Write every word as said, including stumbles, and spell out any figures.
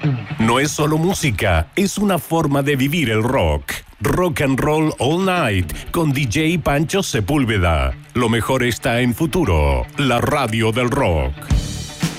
No es solo música, es una forma de vivir el rock. Rock and Roll All Night con D J Pancho Sepúlveda. Lo mejor está en Futuro, la radio del rock.